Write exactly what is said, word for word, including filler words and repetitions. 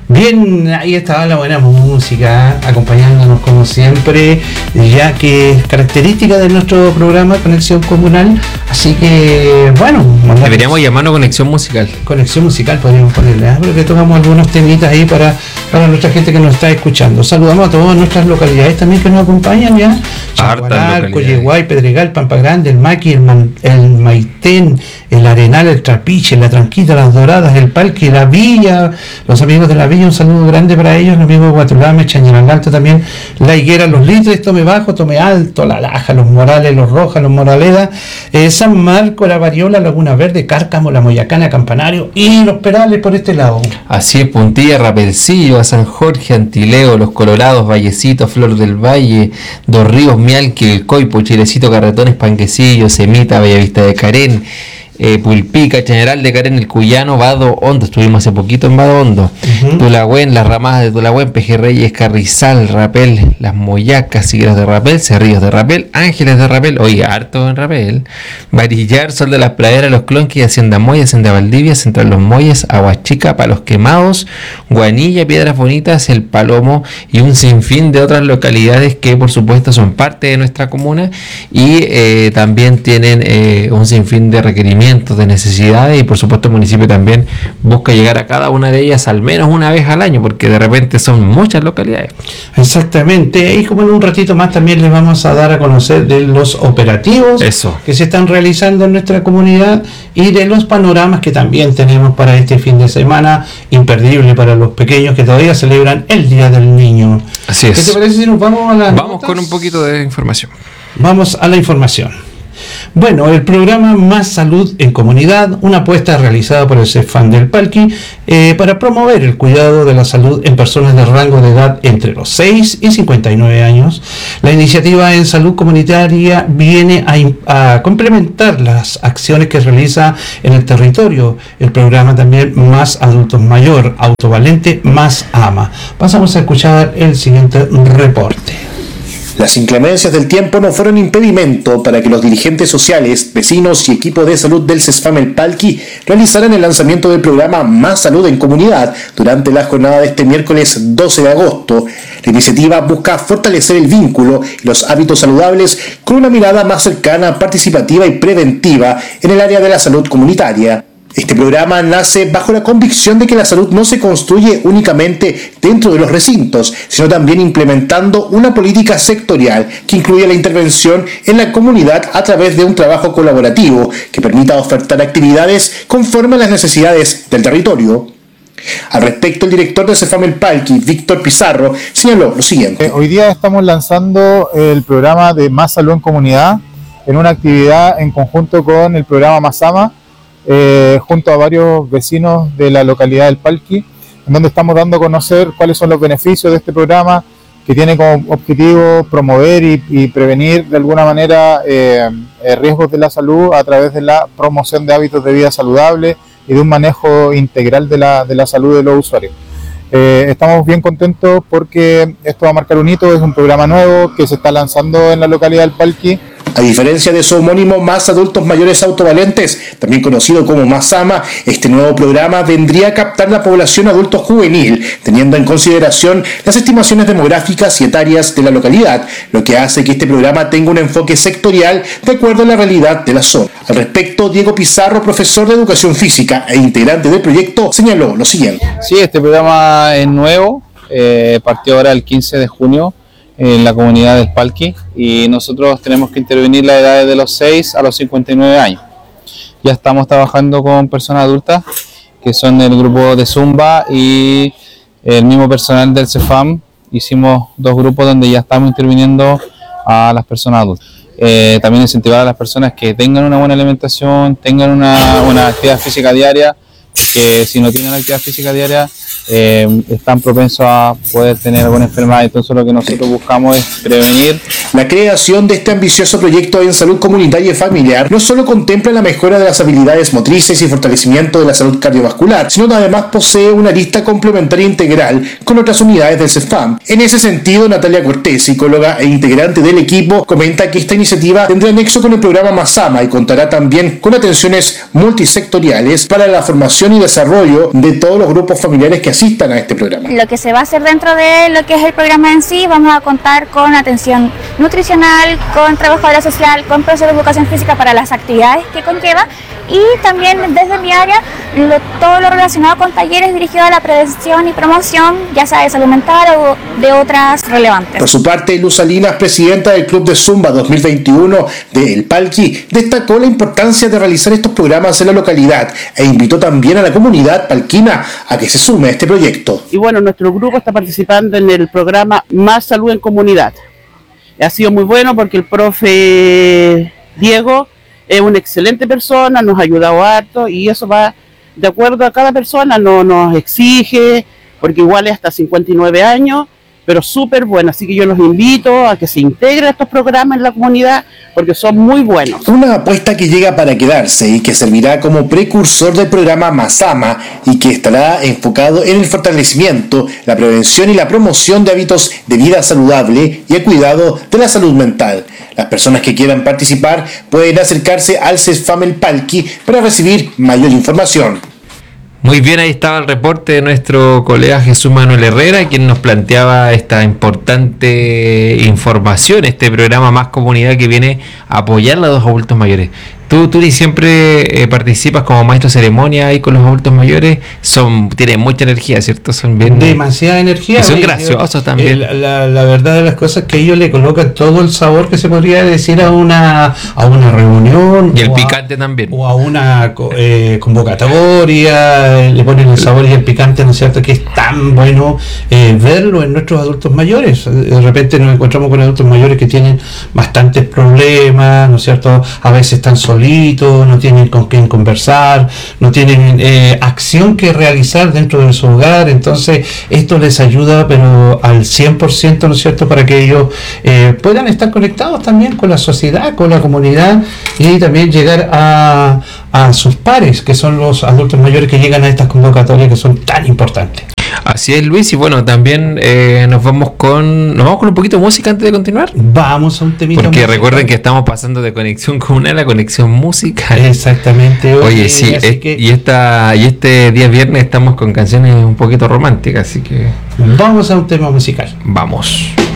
Bien, ahí estaba la buena música, acompañándonos como siempre, ya que es característica de nuestro programa Conexión Comunal. Así que, bueno, deberíamos llamarlo Conexión Musical. Conexión Musical podríamos ponerle, ¿eh? Porque tocamos algunos temitas ahí para, para nuestra gente que nos está escuchando. Saludamos a todas nuestras localidades también que nos acompañan ya. Chaguaral, Coyeguay, Pedregal, Pampa Grande, el Maqui, el, Man, el Maitén, el Arenal, el Trapiche, la Tranquita, las Doradas, el Palqui, la Villa, los amigos de la Villa, un saludo grande para ellos, los amigos de Guatulame, Chañaral Alto también, La Higuera, Los Litres, Tome Bajo, Tome Alto, La Laja, Los Morales, Los Rojas, Los Moraleda, eh, San Marco, La Variola, Laguna Verde, Cárcamo, La Moyacana, Campanario y Los Perales por este lado. Así es, Puntilla, Rapelcillo, a San Jorge, Antileo, Los Colorados, Vallecitos, Flor del Valle, Dos Ríos, Mialque, El Coipo, Chilecito, Carretones, Panquecillo, Semita, Bellavista de Carén, Eh, Pulpica, General de Carén, El Cuyano, Vado Hondo, estuvimos hace poquito en Vado Hondo, uh-huh. Tulagüen, Las Ramadas de Tulagüen, Pejerreyes, Carrizal, Rapel, Las Moyacas, Sigueros de Rapel, Cerrillos de Rapel, Ángeles de Rapel, oye, harto en Rapel, Varillar, Sol de las Praderas, Los Clonquis, Hacienda Moya, Hacienda Valdivia, Central Los Molles, Aguachica, Palos Quemados, Guanilla, Piedras Bonitas, El Palomo y un sinfín de otras localidades que por supuesto son parte de nuestra comuna y eh, también tienen eh, un sinfín de requerimientos, de necesidades, y por supuesto el municipio también busca llegar a cada una de ellas al menos una vez al año, porque de repente son muchas localidades. Exactamente, y como en un ratito más también les vamos a dar a conocer de los operativos Eso. que se están realizando en nuestra comunidad y de los panoramas que también tenemos para este fin de semana, imperdible para los pequeños que todavía celebran el Día del Niño. Así es. ¿Qué te parece si nos vamos a las Vamos notas? con un poquito de información. Vamos a la información. Bueno, el programa Más Salud en Comunidad, una apuesta realizada por el CEFAM del Palqui eh, para promover el cuidado de la salud en personas de rango de edad entre los seis y cincuenta y nueve años. La iniciativa en salud comunitaria viene a, a complementar las acciones que realiza en el territorio el programa también Más Adultos Mayor, Autovalente Más AMA. Pasamos a escuchar el siguiente reporte. Las inclemencias del tiempo no fueron impedimento para que los dirigentes sociales, vecinos y equipo de salud del CESFAM El Palqui realizaran el lanzamiento del programa Más Salud en Comunidad durante la jornada de este miércoles doce de agosto. La iniciativa busca fortalecer el vínculo y los hábitos saludables con una mirada más cercana, participativa y preventiva en el área de la salud comunitaria. Este programa nace bajo la convicción de que la salud no se construye únicamente dentro de los recintos, sino también implementando una política sectorial que incluye la intervención en la comunidad a través de un trabajo colaborativo que permita ofertar actividades conforme a las necesidades del territorio. Al respecto, el director de CEFAM El Palqui, Víctor Pizarro, señaló lo siguiente. Eh, hoy día estamos lanzando el programa de Más Salud en Comunidad en una actividad en conjunto con el programa Más AMA, Eh, junto a varios vecinos de la localidad del Palqui, en donde estamos dando a conocer cuáles son los beneficios de este programa, que tiene como objetivo promover y, y prevenir de alguna manera eh, eh, riesgos de la salud a través de la promoción de hábitos de vida saludable y de un manejo integral de la, de la salud de los usuarios. Eh, estamos bien contentos porque esto va a marcar un hito, es un programa nuevo que se está lanzando en la localidad del Palqui. A diferencia de su homónimo Más Adultos Mayores Autovalentes, también conocido como Más AMA, este nuevo programa vendría a captar la población adulto juvenil, teniendo en consideración las estimaciones demográficas y etarias de la localidad, lo que hace que este programa tenga un enfoque sectorial de acuerdo a la realidad de la zona. Al respecto, Diego Pizarro, profesor de Educación Física e integrante del proyecto, señaló lo siguiente. Sí, este programa es nuevo, eh, partió ahora el quince de junio, en la comunidad del Palqui, y nosotros tenemos que intervenir las edades de los seis a los cincuenta y nueve años. Ya estamos trabajando con personas adultas que son el grupo de Zumba y el mismo personal del CEFAM. Hicimos dos grupos donde ya estamos interviniendo a las personas adultas. Eh, también incentivar a las personas que tengan una buena alimentación, tengan una, una actividad física diaria, que si no tienen actividad física diaria eh, están propensos a poder tener alguna enfermedad. Entonces lo que nosotros buscamos es prevenir La creación de este ambicioso proyecto en salud comunitaria y familiar no solo contempla la mejora de las habilidades motrices y fortalecimiento de la salud cardiovascular, sino que además posee una lista complementaria integral con otras unidades del CESFAM. En ese sentido, Natalia Cortés, psicóloga e integrante del equipo, comenta que esta iniciativa tendrá nexo con el programa Masama y contará también con atenciones multisectoriales para la formación y desarrollo de todos los grupos familiares que asistan a este programa. Lo que se va a hacer dentro de lo que es el programa en sí, vamos a contar con atención nutricional, con trabajadora social, con profesor de educación física para las actividades que conlleva, y también desde mi área lo, todo lo relacionado con talleres dirigidos a la prevención y promoción, ya sea de salud mental o de otras relevantes. Por su parte, Luz Salinas, presidenta del Club de Zumba dos mil veintiuno de El Palqui, destacó la importancia de realizar estos programas en la localidad e invitó también a la comunidad palquina a que se sume a este proyecto. Y bueno, nuestro grupo está participando en el programa Más Salud en Comunidad. Ha sido muy bueno porque el profe Diego es una excelente persona, nos ha ayudado harto y eso va de acuerdo a cada persona, no nos exige, porque igual es hasta cincuenta y nueve años, pero súper bueno. Así que yo los invito a que se integren a estos programas en la comunidad porque son muy buenos. Una apuesta que llega para quedarse y que servirá como precursor del programa Masama y que estará enfocado en el fortalecimiento, la prevención y la promoción de hábitos de vida saludable y el cuidado de la salud mental. Las personas que quieran participar pueden acercarse al CESFAM El Palqui para recibir mayor información. Muy bien, ahí estaba el reporte de nuestro colega Jesús Manuel Herrera, quien nos planteaba esta importante información, este programa Más Comunidad que viene a apoyar a los adultos mayores. Tú, Turi, siempre eh, participas como maestro de ceremonia ahí con los adultos mayores. Son, tienen mucha energía, ¿cierto? Son bien... Demasiada energía. Y son oye, graciosos yo, también. Eh, la, la verdad de las cosas es que ellos le colocan todo el sabor que se podría decir a una a una reunión. Y el o picante a, también. O a una eh, convocatoria. Le ponen el sabor y el picante, ¿no es cierto? Que es tan bueno eh, verlo en nuestros adultos mayores. De repente nos encontramos con adultos mayores que tienen bastantes problemas, ¿no es cierto? A veces están solitos, no tienen con quién conversar, no tienen eh, acción que realizar dentro de su hogar. Entonces esto les ayuda pero al cien por ciento, ¿no es cierto?, para que ellos eh, puedan estar conectados también con la sociedad, con la comunidad y también llegar a, a sus pares, que son los adultos mayores que llegan a estas convocatorias que son tan importantes. Así es, Luis, y bueno, también eh, nos vamos con nos vamos con un poquito de música antes de continuar. Vamos a un temita. Porque musical. Recuerden que estamos pasando de conexión comunal a conexión musical. Exactamente. Oye, Oye sí, así es, que y esta y este día viernes estamos con canciones un poquito románticas, así que vamos a un tema musical. vamos.